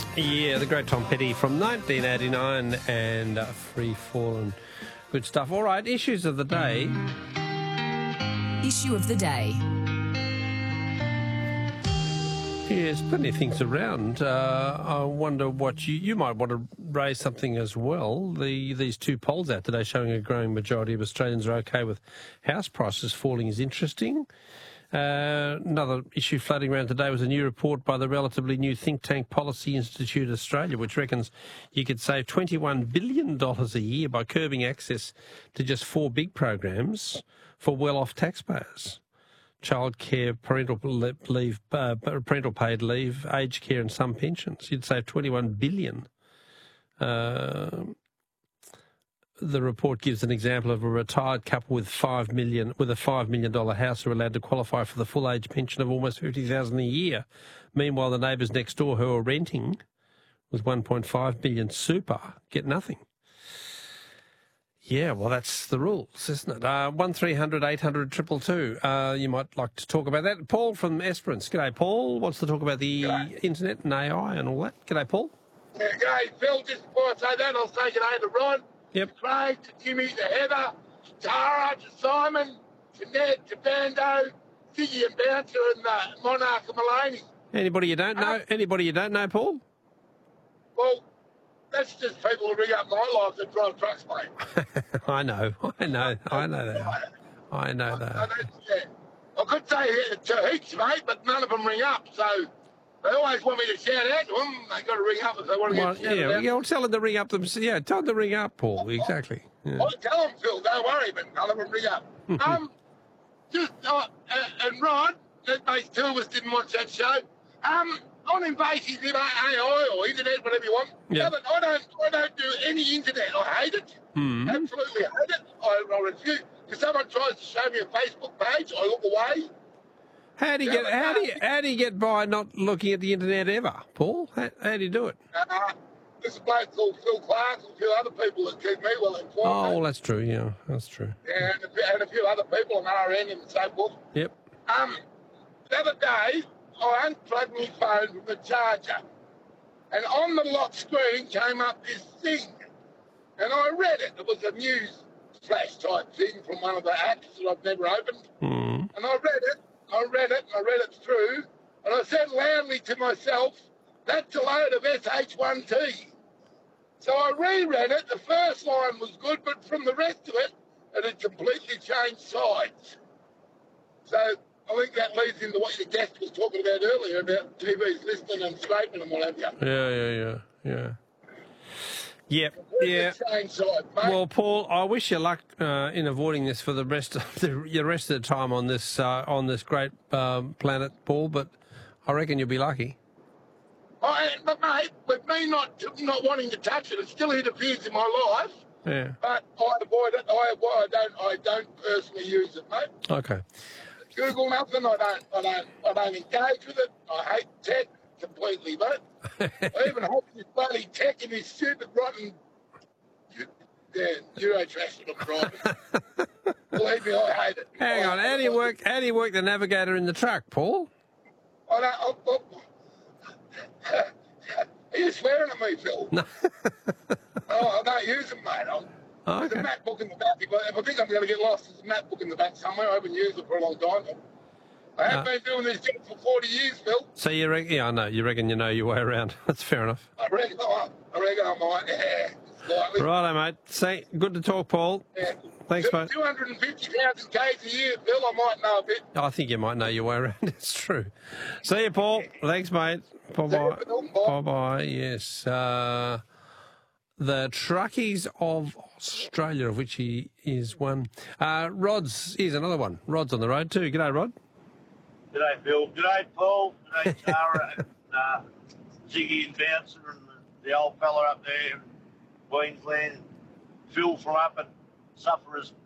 Yeah, the great Tom Petty from 1989 and Free Fall and good stuff. All right, issues of the day. Issue of the day. Yeah, there's plenty of things around. I wonder what you might want to raise something as well. These two polls out today showing a growing majority of Australians are okay with house prices falling is interesting. Another issue floating around today was a new report by the relatively new think tank Policy Institute Australia, which reckons you could save $21 billion a year by curbing access to just 4 big programs for well-off taxpayers. Childcare, parental leave, parental paid leave, aged care and some pensions. You'd save $21 billion. The report gives an example of a retired couple with a $5 million house are allowed to qualify for the full age pension of almost $50,000 a year. Meanwhile, the neighbours next door who are renting with $1.5 billion super get nothing. Yeah, well, that's the rules, isn't it? 1300 800 222. You might like to talk about that. Paul from Esperance. G'day, Paul. Wants to talk about the internet and AI and all that. G'day, Paul. Yeah, g'day, Phil. Just before I say that, I'll say g'day to Rod. Yep. To Craig, to Jimmy, to Heather, to Tara, to Simon, to Ned, to Bando, Ziggy and Bouncer and Monarch and Maloney. Anybody you don't know? Anybody you don't know, Paul? Well, that's just people who ring up my life that drive trucks, mate. I know that. I know that. Yeah. I could say to heaps, mate, but none of them ring up, so they always want me to shout out to them. They got to ring up if they want to get shouted out. Yeah, tell them to ring up them. Yeah, tell them to ring up, Paul. Exactly. Yeah. I'll tell them, Phil, don't worry, but none of them ring up. And Rod, that those two of us didn't watch that show. On invasive AI or internet, whatever you want. Yeah. No, but I don't do any internet. I hate it. Absolutely hate it. I refuse. If someone tries to show me a Facebook page, I look away. How do you get by not looking at the internet ever, Paul? How do you do it? There's a bloke called Phil Clark and a few other people that keep me well informed. Oh, well, that's true. Yeah, that's true. Yeah, and a few other people on RN and so forth. Yep. The other day, I unplugged my phone from the charger, and on the lock screen came up this thing, and I read it. It was a news flash type thing from one of the apps that I've never opened, and I read it through, and I said loudly to myself, "That's a load of SH1T." So I reread it. The first line was good, but from the rest of it, it had completely changed sides. So I think that leads into what your guest was talking about earlier about TVs listening and scraping and what have you. Yeah. Yeah. Side, mate. Well, Paul, I wish you luck in avoiding this for the rest of the time on this great planet, Paul. But I reckon you'll be lucky. But mate, with me not wanting to touch it, it still interferes in my life. Yeah. But I avoid it. I don't personally use it, mate. Okay. Google nothing. I don't engage with it. I hate tech completely, mate. I even hate this bloody tech in this stupid rotten Eurotrash that I'm driving. Believe me, I hate it. Hang on, how do you work the navigator in the truck, Paul? Are you swearing at me, Phil? No. I don't use them, mate. There's a map book in the back. If I think I'm going to get lost, there's a map book in the back somewhere. I haven't used it for a long time. I have been doing this job for 40 years, Phil. So you reckon? Yeah, I know. You reckon you know your way around. That's fair enough. I reckon I might. Yeah, slightly. Righto, mate. See, good to talk, Paul. Yeah. Thanks, mate. 250,000 Ks a year, Phil. I might know a bit. I think you might know your way around. It's true. See you, Paul. Thanks, mate. Bye-bye. Bye-bye. Yes. The Truckies of Australia, of which he is one. Rod's, here's another one. Rod's on the road too. G'day, Rod. G'day, Phil. G'day, Paul. G'day, Tara and Ziggy and Bouncer and the old fella up there in Queensland. Phil from up at Sufferers